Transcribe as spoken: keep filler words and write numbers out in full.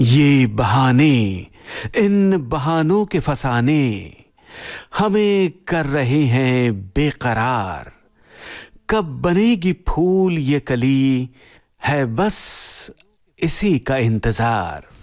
ये बहाने, इन बहानों के फसाने हमें कर रहे हैं बेकरार। कब बनेगी फूल ये कली, है बस इसी का इंतजार।